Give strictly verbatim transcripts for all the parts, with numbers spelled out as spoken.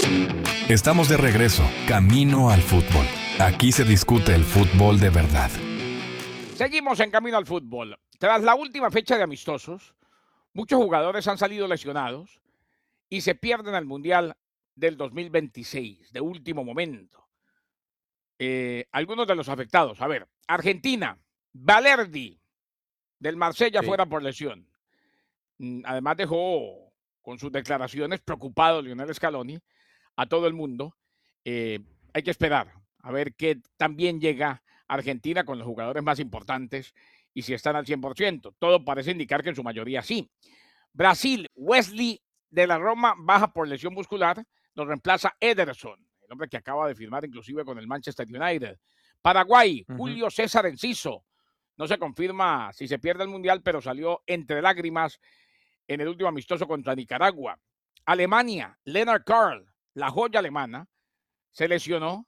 Estamos de regreso, camino al fútbol. Aquí se discute el fútbol de verdad. Seguimos en camino al fútbol. Tras la última fecha de amistosos, muchos jugadores han salido lesionados y se pierden el Mundial del dos mil veintiséis, de último momento. Eh, algunos de los afectados. A ver, Argentina, Valerdi, del Marsella Sí. fuera por lesión. Mm, Además dejó con sus declaraciones preocupado Lionel Scaloni a todo el mundo. Eh, hay que esperar a ver qué también llega Argentina con los jugadores más importantes y si están al cien por ciento. Todo parece indicar que en su mayoría sí. Brasil, Wesley de la Roma baja por lesión muscular, lo reemplaza Ederson, el hombre que acaba de firmar inclusive con el Manchester United. Paraguay, Ujú. Julio César Enciso, no se confirma si se pierde el Mundial, pero salió entre lágrimas en el último amistoso contra Nicaragua. Alemania, Lennart Karl, la joya alemana, se lesionó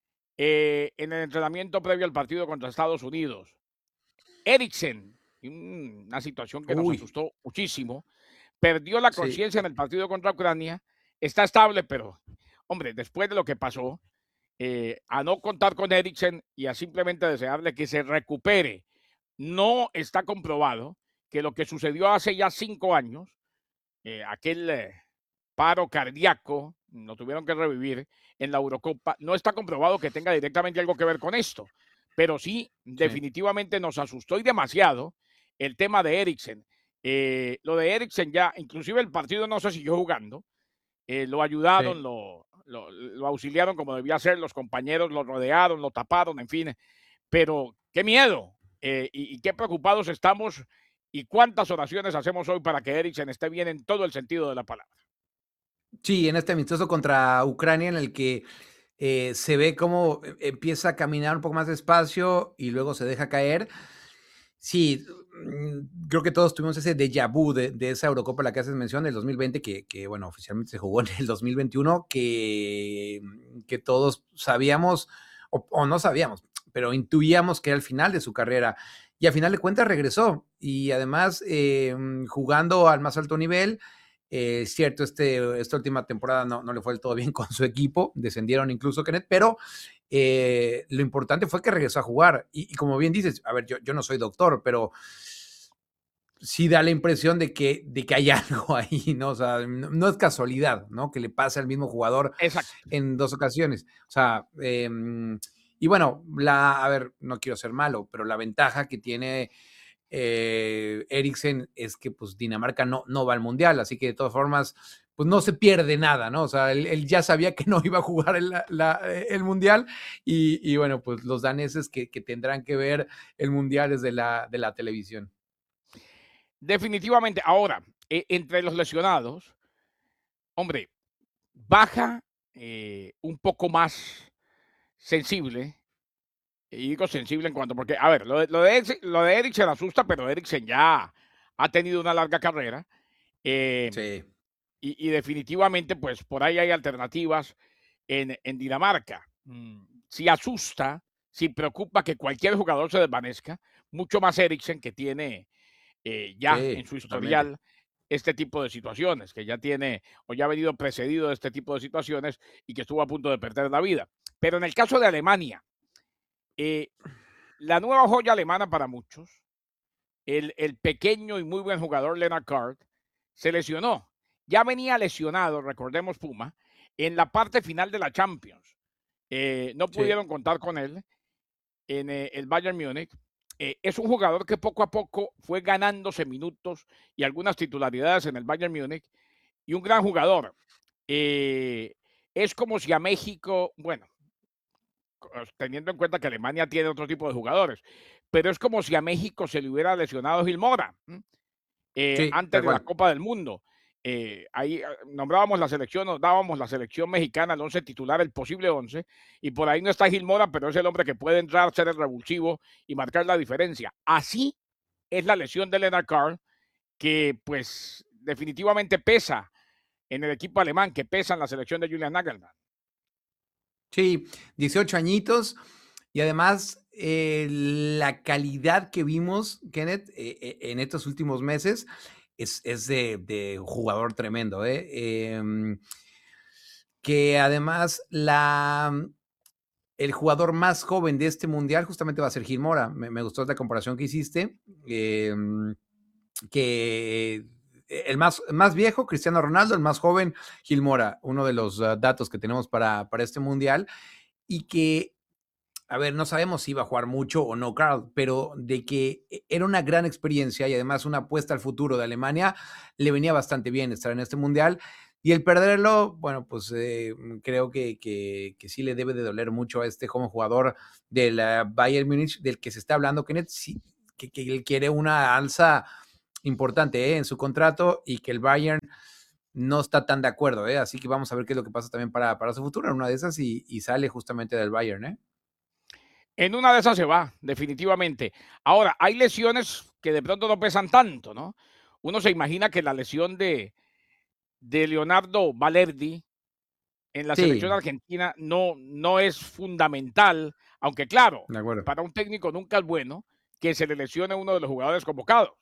eh, en el entrenamiento previo al partido contra Estados Unidos. Eriksen, una situación que nos Uy, asustó muchísimo, perdió la sí. conciencia en el partido contra Ucrania, está estable, pero, hombre, después de lo que pasó, eh, a no contar con Eriksen y a simplemente desearle que se recupere. No está comprobado que lo que sucedió hace ya cinco años, eh, aquel eh, paro cardíaco, lo tuvieron que revivir en la Eurocopa, no está comprobado que tenga directamente algo que ver con esto, pero sí, Sí. definitivamente nos asustó y demasiado el tema de Eriksen. Eh, lo de Eriksen ya, inclusive el partido no se siguió jugando, eh, lo ayudaron, Sí. lo, lo, lo auxiliaron como debía ser, los compañeros lo rodearon, lo taparon, en fin, pero qué miedo eh, y, y qué preocupados estamos y cuántas oraciones hacemos hoy para que Eriksen esté bien en todo el sentido de la palabra. Sí, en este amistoso contra Ucrania en el que eh, se ve cómo e- empieza a caminar un poco más despacio y luego se deja caer. Sí, mm, creo que todos tuvimos ese déjà vu de, de esa Eurocopa a la que haces mención del dos mil veinte, que, que, bueno, oficialmente se jugó en el dos mil veintiuno, que, que todos sabíamos, o, o no sabíamos, pero intuíamos que era el final de su carrera. Y a final de cuentas regresó. Y además, eh, jugando al más alto nivel. Eh, cierto, este, esta última temporada no, no le fue del todo bien con su equipo, descendieron incluso Kenneth, pero eh, lo importante fue que regresó a jugar. Y, y como bien dices, a ver, yo, yo no soy doctor, pero sí da la impresión de que, de que hay algo ahí, ¿no? O sea, no, no es casualidad, ¿no? Que le pase al mismo jugador Exacto. en dos ocasiones. O sea, eh, y bueno, la, a ver, no quiero ser malo, pero la ventaja que tiene eh, Eriksen es que pues Dinamarca no, no va al Mundial, así que de todas formas, pues no se pierde nada, ¿no? O sea, él, él ya sabía que no iba a jugar el, la, el Mundial y, y, bueno, pues los daneses que, que tendrán que ver el Mundial desde la, de la televisión. Definitivamente. Ahora, eh, entre los lesionados, hombre, baja eh, un poco más sensible. Y digo sensible en cuanto, porque, a ver, lo de, lo de, Eriksen, lo de Eriksen asusta, pero Eriksen ya ha tenido una larga carrera. eh, Sí. y, y definitivamente, pues por ahí hay alternativas en, en Dinamarca. Mm, Si asusta, si preocupa que cualquier jugador se desvanezca, mucho más Eriksen que tiene eh, ya en Sí, su totalmente. historial este tipo de situaciones, que ya tiene o ya ha venido precedido de este tipo de situaciones y que estuvo a punto de perder la vida. Pero en el caso de Alemania, eh, la nueva joya alemana para muchos, el, el pequeño y muy buen jugador Lennart Kart, se lesionó. Ya venía lesionado, recordemos Puma, en la parte final de la Champions. Eh, no Sí. pudieron contar con él en eh, el Bayern Múnich. Eh, es un jugador que poco a poco fue ganándose minutos y algunas titularidades en el Bayern Múnich y un gran jugador. Eh, es como si a México, bueno, teniendo en cuenta que Alemania tiene otro tipo de jugadores, pero es como si a México se le hubiera lesionado Gil Mora eh, Sí, antes tal de la cual. Copa del Mundo. Eh, ahí eh, nombrábamos la selección, nos dábamos la selección mexicana, el once titular, el posible once, y por ahí no está Gil Mora, pero es el hombre que puede entrar, ser el revulsivo y marcar la diferencia. Así es la lesión de Lennart Karl, que pues definitivamente pesa en el equipo alemán, que pesa en la selección de Julian Nagelsmann. Sí, dieciocho añitos y además eh, la calidad que vimos, Kenneth, eh, eh, en estos últimos meses es, es de, de jugador tremendo. ¿eh? Eh, que además la, el jugador más joven de este mundial justamente va a ser Gil Mora. Me, me gustó la comparación que hiciste, eh, que el más, más viejo, Cristiano Ronaldo, el más joven, Gil Mora, uno de los uh, datos que tenemos para, para este mundial, y que, a ver, no sabemos si iba a jugar mucho o no, Carl, pero de que era una gran experiencia y además una apuesta al futuro de Alemania, le venía bastante bien estar en este mundial. Y el perderlo, bueno, pues eh, creo que, que, que, sí le debe de doler mucho a este joven jugador del uh, Bayern Múnich, del que se está hablando, Kenneth, sí, que, que él quiere una alza importante eh, en su contrato y que el Bayern no está tan de acuerdo, eh, así que vamos a ver qué es lo que pasa también para, para su futuro en una de esas y, y sale justamente del Bayern, ¿eh? En una de esas se va, definitivamente. Ahora, hay lesiones que de pronto no pesan tanto, ¿no? Uno se imagina que la lesión de, de Leonardo Balerdi en la Sí. selección argentina no, no es fundamental, aunque claro, De acuerdo. para un técnico nunca es bueno que se le lesione uno de los jugadores convocados.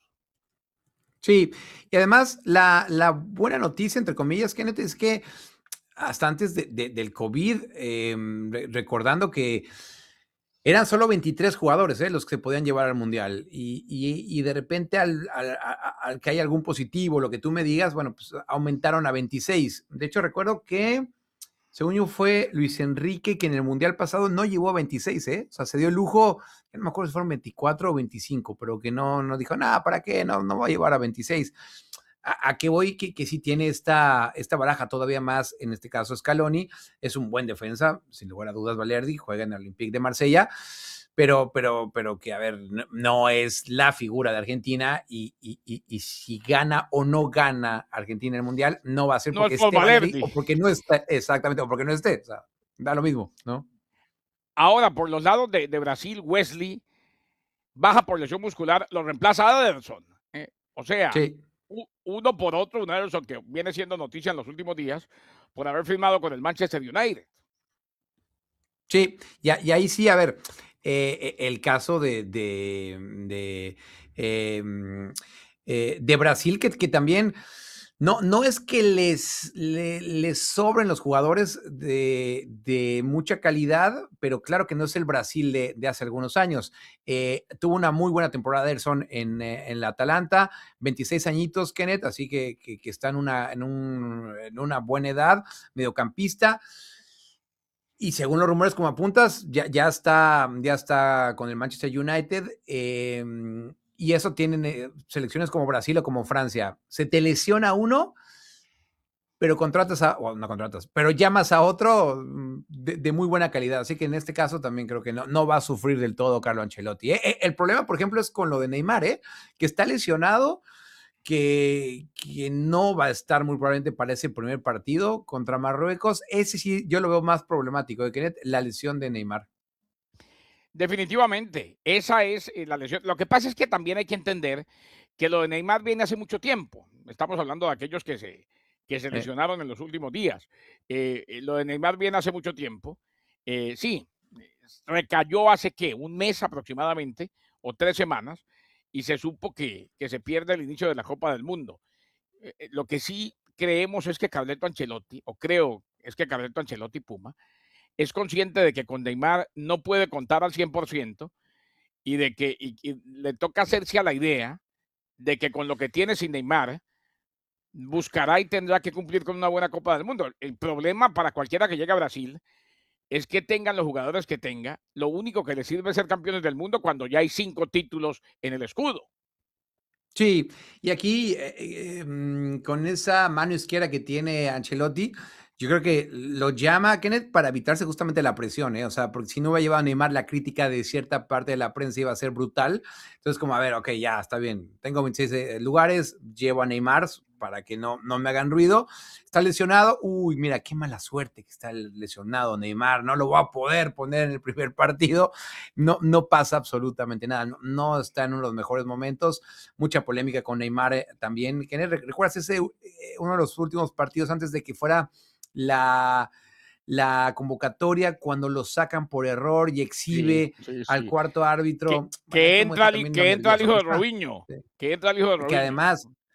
Sí, y además la, la buena noticia, entre comillas, Kenneth, es que hasta antes de, de, del COVID, eh, recordando que eran solo veintitrés jugadores eh, los que se podían llevar al Mundial y, y, y de repente al, al, al, que hay algún positivo, lo que tú me digas, bueno, pues aumentaron a veintiséis. De hecho, recuerdo que según yo fue Luis Enrique que en el Mundial pasado no llegó a veintiséis, ¿eh? O sea, se dio el lujo, no me acuerdo si fueron veinticuatro o veinticinco, pero que no, no dijo, nada, ¿para qué? No, no va a llevar a veintiséis. ¿A, a qué voy? Que, que sí tiene esta, esta baraja todavía más, en este caso Scaloni, es un buen defensa, sin lugar a dudas Balerdi, juega en el Olympique de Marsella, pero, pero, pero que, a ver, no, no es la figura de Argentina y, y, y, y si gana o no gana Argentina en el Mundial, no va a ser No porque es por esté Balerdi, Balerdi. o porque no esté, exactamente, o porque no esté, o sea, da lo mismo, ¿no? Ahora, por los lados de, de Brasil, Wesley baja por lesión muscular, lo reemplaza a Ederson. ¿eh? O sea, Sí. uno por otro, un Ederson que viene siendo noticia en los últimos días por haber firmado con el Manchester United. Sí, y, y ahí sí, a ver, eh, el caso de, de, de, eh, eh, de Brasil, que, que también no, no es que les, les, les sobren los jugadores de, de, mucha calidad, pero claro que no es el Brasil de, de hace algunos años. Eh, tuvo una muy buena temporada Ederson en, en la Atalanta, veintiséis añitos, Kenneth, así que, que, que está en una, en, un, en una buena edad, mediocampista. Y según los rumores como apuntas, ya, ya, está, ya está con el Manchester United. Eh, y eso tienen eh, selecciones como Brasil o como Francia. Se te lesiona uno, pero contratas a, o no contratas, pero llamas a otro de, de, muy buena calidad. Así que en este caso también creo que no, no va a sufrir del todo Carlo Ancelotti. ¿eh? El problema, por ejemplo, es con lo de Neymar, ¿eh? que está lesionado. Que, que no va a estar muy probablemente para ese primer partido contra Marruecos. Ese sí, yo lo veo más problemático, de Kenneth, la lesión de Neymar. Definitivamente, esa es la lesión. Lo que pasa es que también hay que entender que lo de Neymar viene hace mucho tiempo. Estamos hablando de aquellos que se, que se lesionaron eh. en los últimos días. Eh, lo de Neymar viene hace mucho tiempo. Eh, sí, recayó hace, ¿qué? Un mes aproximadamente, o tres semanas, y se supo que, que se pierde el inicio de la Copa del Mundo. Eh, lo que sí creemos es que Carleto Ancelotti, o creo es que Carleto Ancelotti Puma, es consciente de que con Neymar no puede contar al cien por ciento y de que y, y le toca hacerse a la idea de que con lo que tiene sin Neymar buscará y tendrá que cumplir con una buena Copa del Mundo. El problema para cualquiera que llegue a Brasil es que tengan los jugadores que tenga, lo único que les sirve es ser campeones del mundo cuando ya hay cinco títulos en el escudo. Sí, y aquí eh, eh, con esa mano izquierda que tiene Ancelotti, yo creo que lo llama Kenneth para evitarse justamente la presión, ¿eh? O sea, porque si no va a llevar a Neymar, la crítica de cierta parte de la prensa iba a ser brutal. Entonces, como, a ver, ok, ya, está bien. Tengo veintiséis lugares, llevo a Neymar para que no, no me hagan ruido. Está lesionado. Uy, mira, qué mala suerte que está lesionado Neymar. No lo voy a poder poner en el primer partido. No, no pasa absolutamente nada. No, no está en uno de los mejores momentos. Mucha polémica con Neymar eh, también. Kenneth, ¿recuerdas ese, eh, uno de los últimos partidos antes de que fuera la, la convocatoria cuando lo sacan por error y exhibe sí, sí, al sí. cuarto árbitro? Que, que entra, que entra el hijo de Robinho, sí. que entra el hijo de Robinho. Que además,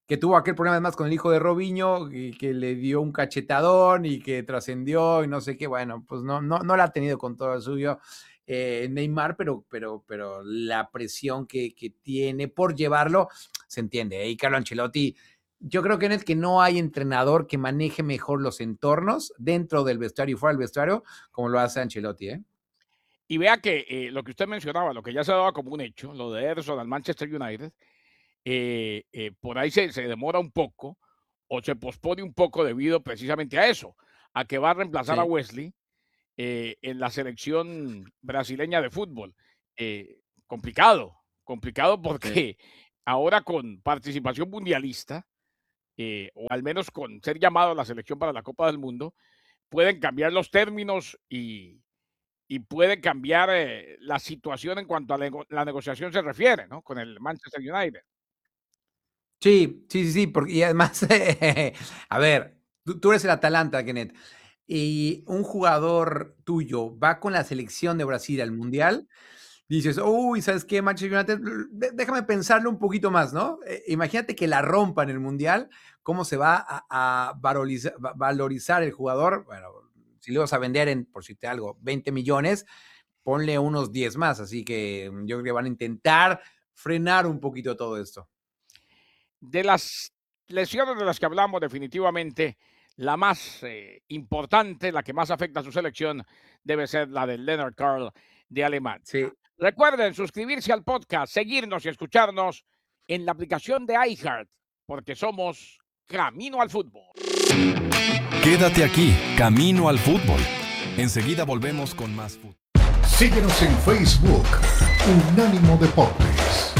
que tuvo aquel problema además con el hijo de Robinho, y que le dio un cachetadón y que trascendió y no sé qué, bueno, pues no, no, no la ha tenido con todo el suyo eh, Neymar, pero, pero, pero la presión que, que tiene por llevarlo se entiende. ¿eh? Y Carlo Ancelotti, yo creo que en el que no hay entrenador que maneje mejor los entornos dentro del vestuario y fuera del vestuario como lo hace Ancelotti, ¿eh? Y vea que eh, lo que usted mencionaba, lo que ya se daba como un hecho, lo de Ederson al Manchester United, eh, eh, por ahí se, se demora un poco o se pospone un poco debido precisamente a eso, a que va a reemplazar Sí. a Wesley eh, en la selección brasileña de fútbol. Eh, complicado, complicado porque Sí. ahora con participación mundialista, eh, o al menos con ser llamado a la selección para la Copa del Mundo, pueden cambiar los términos y, y puede cambiar eh, la situación en cuanto a la, nego- la negociación se refiere, ¿no? Con el Manchester United. Sí, sí, sí, sí, porque y además, a ver, tú, tú eres el Atalanta, Kenneth, y un jugador tuyo va con la selección de Brasil al Mundial, dices, uy, ¿sabes qué, Manchester United? De- Déjame pensarlo un poquito más, ¿no? Eh, imagínate que la rompa en el Mundial, ¿cómo se va a, a valoriza- va- valorizar el jugador? Bueno, si le vas a vender en, por decirte algo, veinte millones, ponle unos diez más, así que mm, yo creo que van a intentar frenar un poquito todo esto. De las lesiones de las que hablamos, definitivamente la más eh, importante, la que más afecta a su selección, debe ser la de Leonard Carl de Alemania. Sí. Recuerden suscribirse al podcast, seguirnos y escucharnos en la aplicación de iHeart, porque somos Camino al Fútbol. Quédate aquí, Camino al Fútbol. Enseguida volvemos con más fútbol. Síguenos en Facebook, Unánimo Deportes.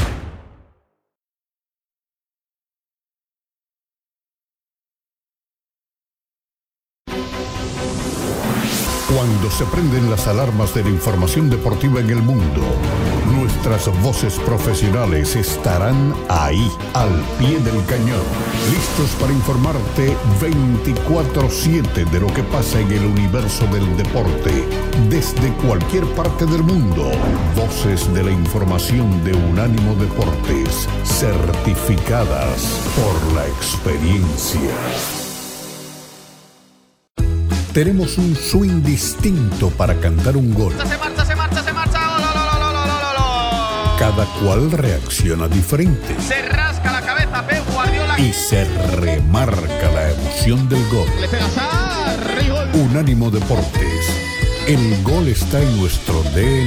Cuando se prenden las alarmas de la información deportiva en el mundo, nuestras voces profesionales estarán ahí, al pie del cañón, listos para informarte veinticuatro siete de lo que pasa en el universo del deporte, desde cualquier parte del mundo. Voces de la información de Unánimo Deportes, certificadas por la experiencia. Tenemos un swing distinto para cantar un gol. Se marcha, se marcha, se marcha. ¡Oh, lo, lo, lo, lo, lo, lo! Cada cual reacciona diferente Se rasca la cabeza Pep Guardiola. y se remarca la emoción del gol. Le pega Sarri, gol. Unánimo Deportes. El gol está en nuestro D N A.